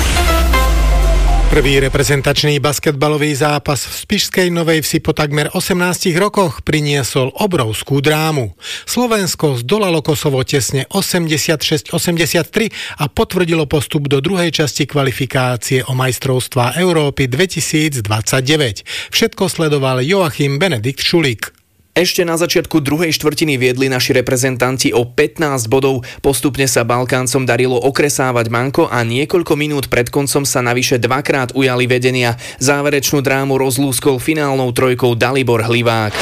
Prvý reprezentačný basketbalový zápas v spišskej Novej Vsi po takmer osemnástich rokoch priniesol obrovskú drámu. Slovensko zdolalo Kosovo tesne osemdesiatšesť osemdesiattri a potvrdilo postup do druhej časti kvalifikácie o majstrovstvá Európy dvetisícdvadsaťdeväť. Všetko sledoval Joachim Benedikt Šulík. Ešte na začiatku druhej štvrtiny viedli naši reprezentanti o pätnásť bodov. Postupne sa Balkáncom darilo okresávať manko a niekoľko minút pred koncom sa navyše dvakrát ujali vedenia. Záverečnú drámu rozlúskol finálnou trojkou Dalibor Hlivák.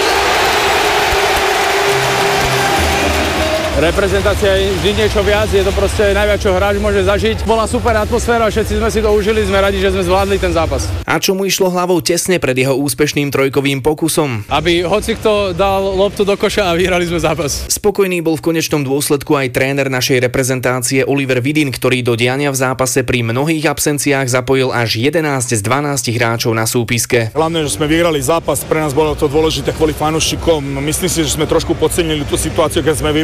Reprezentácia je vždy niečo viac, je to proste najviac, čo hráč môže zažiť. Bola super atmosféra, všetci sme si to užili, sme radi, že sme zvládli ten zápas. A čo mu išlo hlavou tesne pred jeho úspešným trojkovým pokusom? Aby hocikto dal loptu do koša a vyhrali sme zápas. Spokojný bol v konečnom dôsledku aj tréner našej reprezentácie Oliver Vidin, ktorý do diania v zápase pri mnohých absenciách zapojil až jedenásť z dvanástich hráčov na súpiske. Hlavne, že sme vyhrali zápas, pre nás bolo to dôležité kvôli fanúšikom. Myslím si, že sme trošku podcenili tú situáciu, keď sme vyrovali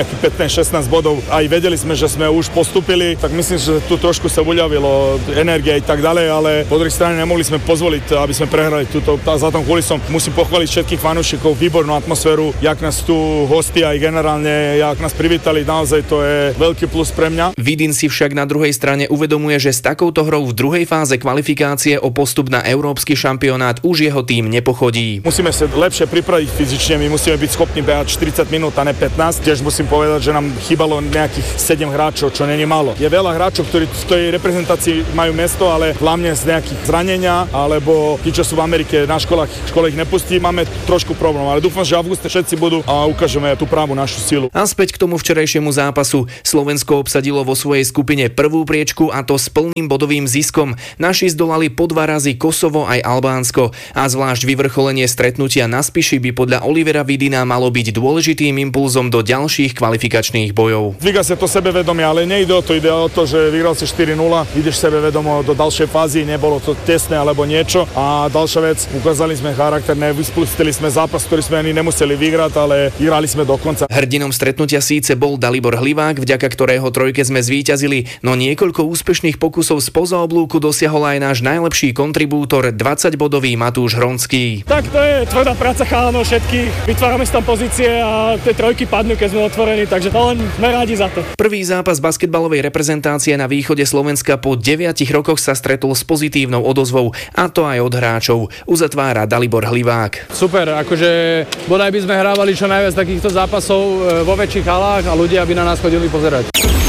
nejakých pätnásť šestnásť bodov. Aj vedeli sme, že sme už postúpili, tak myslím, že tu trošku sa uľavilo energia i tak ďalej, ale po druhej strane nemohli sme pozvoliť, aby sme prehrali túto. Za tom kulisom musím pochváliť všetkých fanúšikov, výbornú atmosféru, jak nás tu hostia aj generálne, jak nás privítali, naozaj to je veľký plus pre mňa. Vidin si však na druhej strane uvedomuje, že s takouto hrou v druhej fáze kvalifikácie o postup na európsky šampionát už jeho tým nepochodí. Musíme sa lepšie pripraviť fyzične, my musíme byť schopní behať štyridsať minút a ne pätnásť. Tiež musím povedať, že nám chýbalo nejakých sedem hráčov, čo není málo. Je veľa hráčov, ktorí v tej reprezentácii majú mesto, ale hlavne z nejakých zranenia, alebo tí, čo sú v Amerike na školách, škola ich nepustí, máme trošku problém, ale dúfam, že v auguste všetci budú a ukážeme tú právu našu silu. A späť k tomu včerajšiemu zápasu. Slovensko obsadilo vo svojej skupine prvú priečku a to s plným bodovým ziskom. Naši zdolali po dva razy Kosovo aj Albánsko a zvlášť vyvrcholenie stretnutia na Spiši by podľa Olivera Vidina malo byť dôležitým impulzom do ďalších kvalifikačných bojov. Zvyga sa to sebevedomie, ale nejde o to, ide o to, že vyhral si štyri nula, ideš sebevedomo do ďalšej fázy, nebolo to tesné alebo niečo. A ďalšia vec, ukázali sme charakter, nevyspustili sme zápas, ktorý sme ani nemuseli vyhrať, ale vyhrali sme do konca. Hrdinom stretnutia síce bol Dalibor Hlivák, vďaka ktorého trojke sme zvíťazili, no niekoľko úspešných pokusov spoza oblúku dosiahol aj náš najlepší kontribútor, dvadsaťbodový Matúš Hronský. Tak to je tvrdá práca chalanov všetkých, vytvárame si tam pozície a tie trojky padnú, keď sme otvorení, takže len sme rádi za to. Prvý zápas basketbalovej reprezentácie na východe Slovenska po deviatich rokoch sa stretol s pozitívnou odozvou, a to aj od hráčov. Uzatvára Dalibor Hlivák. Super, akože bodaj by sme hrávali čo najviac takýchto zápasov vo väčších halách a ľudia by na nás chodili pozerať.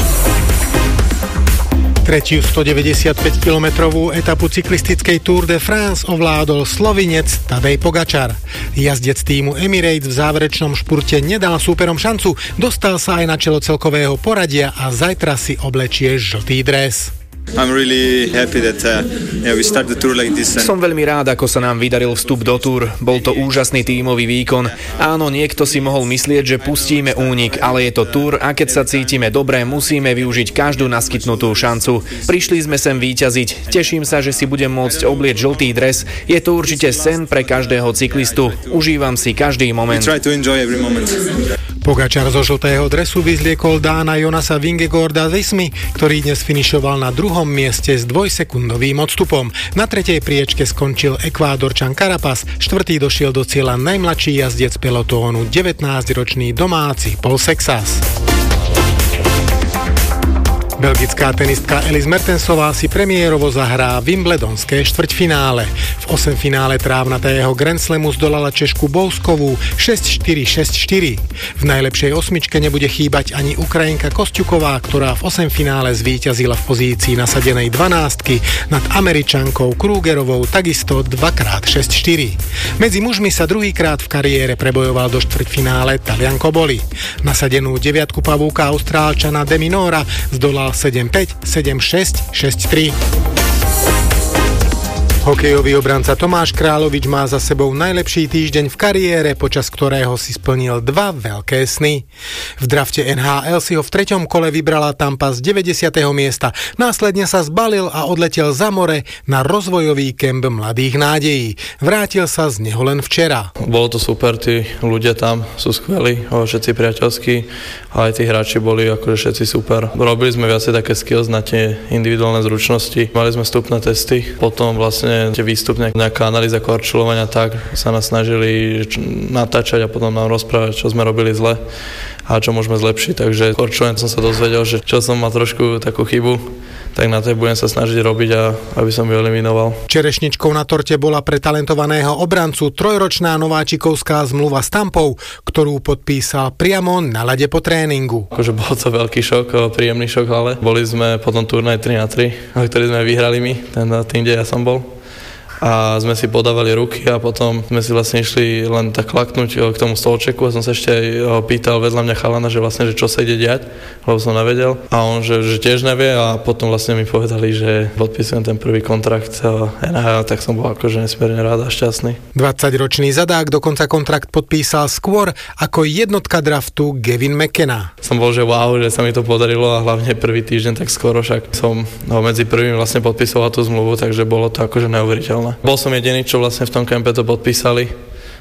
Tretiu stodeväťdesiatpäťkilometrovú etapu cyklistickej Tour de France ovládol Slovinec Tadej Pogačar. Jazdec týmu Emirates v záverečnom špurte nedal súperom šancu, dostal sa aj na čelo celkového poradia a zajtra si oblečie žltý dres. I'm really happy that uh, yeah, we start the tour like this. Som veľmi rád, ako sa nám vydaril vstup do Tour. Bol to úžasný tímový výkon. Áno, niekto si mohol myslieť, že pustíme únik, ale je to Tour a keď sa cítime dobre, musíme využiť každú naskytnutú šancu. Prišli sme sem víťaziť. Teším sa, že si budem môcť oblieť žltý dres. Je to určite sen pre každého cyklistu. Užívam si každý moment. Pogačar zo žltého dresu vyzliekol Dána Jonasa Vingegaarda z Ismy, ktorý dnes finišoval na druhom mieste s dvojsekundovým odstupom. Na tretej priečke skončil Ekvádorčan Carapaz, štvrtý došiel do cieľa najmladší jazdec pelotónu, devätnásťročný domáci Paul Sexas. Belgická tenistka Elise Mertensová si premiérovo zahrá Wimbledonské štvrťfinále. V osemfinále trávnatého Grand Slamu zdolala Češku Bouskovú šesť štyri šesť štyri. V najlepšej osmičke nebude chýbať ani Ukrajinka Kosťuková, ktorá v osemfinále zvíťazila v pozícii nasadenej dvanástky nad Američankou Krugerovou takisto dvakrát šesť štyri. Medzi mužmi sa druhýkrát v kariére prebojoval do štvrťfinále Talian Koboli. Nasadenú deviatku pavúka Austrálčana De Minora zdolal sedem päť, sedem šesť, šesť tri. Hokejový obranca Tomáš Kráľovič má za sebou najlepší týždeň v kariére, počas ktorého si splnil dva veľké sny. V drafte en há el si ho v treťom kole vybrala Tampa z deväťdesiateho miesta, následne sa zbalil a odletel za more na rozvojový kemp mladých nádejí. Vrátil sa z neho len včera. Bolo to super, tí ľudia tam sú skvelí, všetci priateľskí, a aj tí hráči boli akože všetci super. Robili sme viacej také skills na tie individuálne zručnosti, mali sme vstupné testy, potom vlastne tie výstupne, nejaká analýza korčulovania, tak sa nás snažili natáčať a potom nám rozprávať, čo sme robili zle a čo môžeme zlepšiť. Takže korčulovanie som sa dozvedel, že čo som mal trošku takú chybu, tak na to budem sa snažiť robiť, a aby som ju eliminoval. Čerešničkou na torte bola pre talentovaného obrancu trojročná nováčikovská zmluva s Tampou, ktorú podpísal priamo na ľade po tréningu. Akože bol to veľký šok, príjemný šok, ale boli sme potom turnaj tri na tri, ktorý sme vyhrali my, ten tým, kde ja som bol. A sme si podávali ruky a potom sme si vlastne išli len tak klaknúť k tomu stolčeku a som sa ešte aj pýtal vedľa mňa chalana, že vlastne, že čo sa ide diať, lebo som nevedel. A on, že, že tiež nevie, a potom vlastne mi povedali, že podpísujem ten prvý kontrakt en há el, tak som bol akože nesmierne rád a šťastný. dvadsaťročný zadák dokonca kontrakt podpísal skôr ako jednotka draftu Gavin McKenna. Som bol, že wow, že sa mi to podarilo, a hlavne prvý týždeň tak skoro, však som no, medzi prvými vlastne podpisoval tú zmluvu, takže bolo to akože neuveriteľné. Bol som jediný, čo vlastne v tom kempe to podpísali,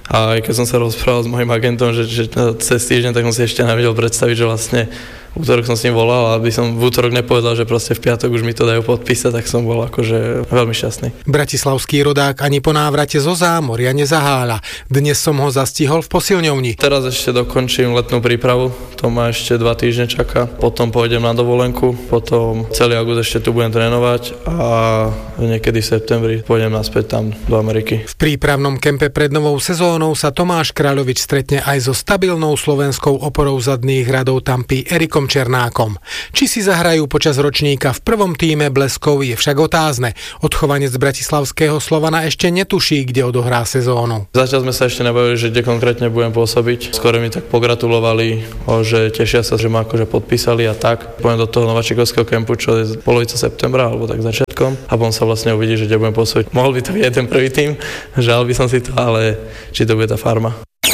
A aj keď som sa rozprával s mojim agentom, že, že cez týždeň, tak som si ešte nevedel predstaviť, že vlastne v útorok som s ním volal a aby som v útorok nepovedal, že proste v piatok už mi to dajú podpísať, tak som bol akože veľmi šťastný. Bratislavský rodák ani po návrate zo zámoria nezaháľa. Dnes som ho zastihol v posilňovni. Teraz ešte dokončím letnú prípravu, to ma ešte dva týždne čaká. Potom pôjdem na dovolenku, potom celý august ešte tu budem trénovať a niekedy v septembri pôjdem naspäť tam do Ameriky. V prípravnom kempe pred novou sezónou sa Tomáš Kráľovič stretne aj so stabilnou slovenskou oporou zadných radov Tampy Erikom Černákom. Či si zahrajú počas ročníka v prvom tíme bleskov je však otázne. Odchovanec bratislavského Slovana ešte netuší, kde odohrá sezónu. Zatiaľ sme sa ešte nebavili, že kde konkrétne budem pôsobiť. Skôr mi tak pogratulovali, že tešia sa, že ma akože podpísali a tak. Pôjdem do toho nováčikovského kempu, čo je polovica septembra alebo tak začiatkom a potom sa vlastne uvidí, že kde budem pôsobiť. Mohol by to byť jeden prvý tým, žal by som si to, ale či to bude tá farma.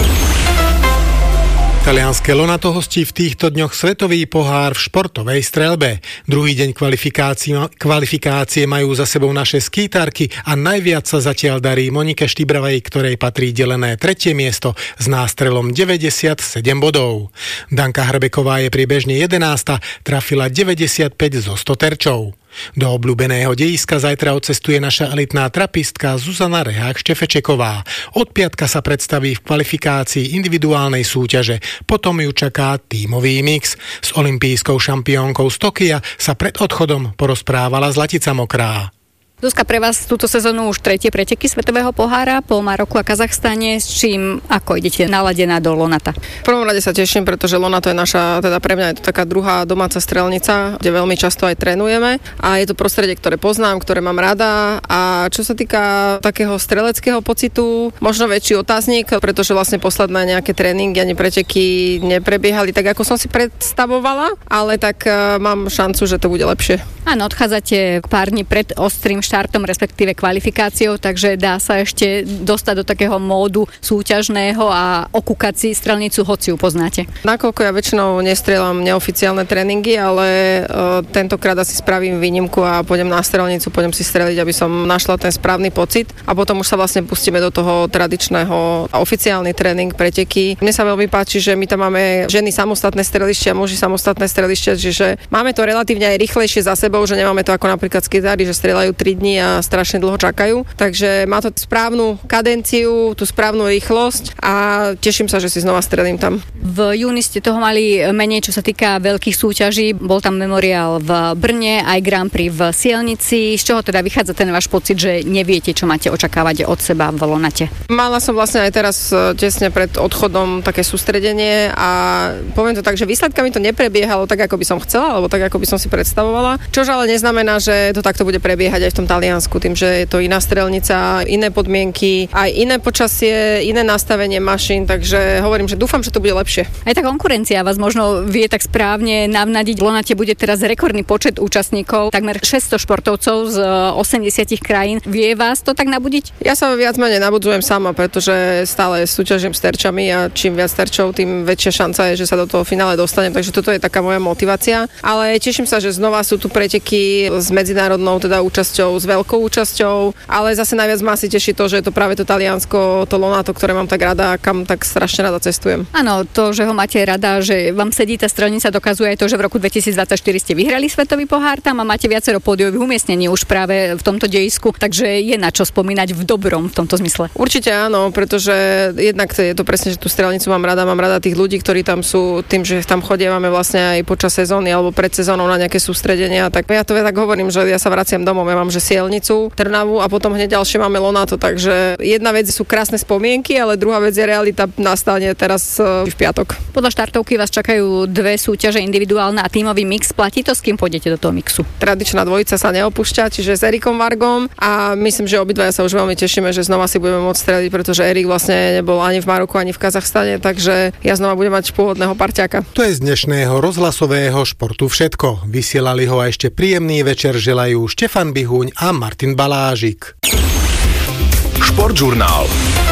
Talianske Lonato hostí v týchto dňoch svetový pohár v športovej streľbe. Druhý deň kvalifikácie, kvalifikácie majú za sebou naše skýtarky a najviac sa zatiaľ darí Monike Štibravej, ktorej patrí delené tretie miesto s nástrelom deväťdesiatsedem bodov. Danka Hrbeková je priebežne jedenásta, trafila deväťdesiatpäť zo sto terčov. Do obľúbeného dejiska zajtra odcestuje naša elitná trapistka Zuzana Rehák-Štefečeková. Od piatka sa predstaví v kvalifikácii individuálnej súťaže, potom ju čaká tímový mix. S olympijskou šampiónkou z Tokia sa pred odchodom porozprávala Zlatica Mokrá. Zuzka, pre vás túto sezónu už tretie preteky svetového pohára po Maroku a Kazachstane, s čím ako idete naladená do Lonata? V prvom rade sa teším, pretože Lonato je naša, teda pre mňa je to taká druhá domáca strelnica, kde veľmi často aj trénujeme a je to prostredie, ktoré poznám, ktoré mám rada a čo sa týka takého streleckého pocitu, možno väčší otáznik, pretože vlastne posledné nejaké tréningy ani preteky neprebiehali tak, ako som si predstavovala, ale tak uh, mám šancu, že to bude lepšie. Áno, odchádzate pár dní pred ostrým štartom, respektíve kvalifikáciou, takže dá sa ešte dostať do takého módu súťažného a okúkať si strelnicu, hoci ju poznáte. Nakoľko ja väčšinou nestrieľam neoficiálne tréningy, ale uh, tentokrát asi spravím výnimku a pôjdem na strelnicu, pôjdem si streliť, aby som našla ten správny pocit a potom už sa vlastne pustíme do toho tradičného oficiálny tréning, preteky. Mne sa veľmi páči, že my tam máme ženy samostatné strelištia, muži samostatné strelištia, čiže máme to relatívne aj rýchlejšie za sebou, že nemáme to ako napríklad skitári, že strieľajú tri dní a strašne dlho čakajú. Takže má to správnu kadenciu, tú správnu rýchlosť a teším sa, že si znova strelím tam. V júni ste toho mali menej, čo sa týka veľkých súťaží. Bol tam memoriál v Brne, aj Grand Prix v Sielnici. Z čoho teda vychádza ten váš pocit, že neviete, čo máte očakávať od seba v Lonate? Mala som vlastne aj teraz tesne pred odchodom také sústredenie a poviem to tak, že výsledkami to neprebiehalo tak, ako by som chcela, alebo tak, ako by som si predstavovala. Čož ale neznamená, že to takto bude prebiehať aj v tom Taliansku, tým, že je to iná strelnica, iné podmienky, aj iné počasie, iné nastavenie mašín, takže hovorím, že dúfam, že to bude lepšie. Aj tá konkurencia vás možno vie tak správne navnadiť. V Lonate bude teraz rekordný počet účastníkov, takmer šesťsto športovcov z osemdesiat krajín. Vie vás to tak nabudiť? Ja sa viac menej nabudzujem sama, pretože stále súťažím s terčami a čím viac terčov, tým väčšia šanca je, že sa do toho finále dostanem, takže toto je taká moja motivácia. Ale teším sa, že znova sú tu preteky s medzinárodnou teda účasťou, s veľkou účasťou, ale zase najviac ma asi teší to, že je to práve to Taliansko, to Lonato, ktoré mám tak rada a kam tak strašne rada cestujem. Áno, to, že ho máte rada, že vám sedí tá strelnica, dokazuje aj to, že v roku dvetisícdvadsaťštyri ste vyhrali svetový pohár tam a máte viacero pódiových umiestnení už práve v tomto dejisku, takže je na čo spomínať v dobrom v tomto zmysle. Určite áno, pretože jednak je to presne, že tú strelnicu mám rada, mám rada tých ľudí, ktorí tam sú, tým, že tam chodievame vlastne aj počas sezóny alebo pred sezónou na nejaké sústredenia, tak ja to tak hovorím, že ja sa vraciam domov, ja mám že Sielnicu, Trnavu a potom hneď ďalšie máme Lonato, takže jedna vec sú krásne spomienky, ale druhá vec je realita, nastane teraz v piatok. Podľa štartovky vás čakajú dve súťaže, individuálna a tímový mix. Platí to, s kým pôjdete do toho mixu? Tradičná dvojica sa neopúšťa, čiže s Erikom Vargom a myslím, že obidvaja sa už veľmi tešíme, že znova si budeme môcť streliť, pretože Erik vlastne nebol ani v Maroku, ani v Kazachstane, takže ja znova budem mať pôvodného parťáka. To je z dnešného rozhlasového športu všetko. Vysielali ho a ešte príjemný večer želajú Štefan Bihuň a Martin Balážik. Športžurnál.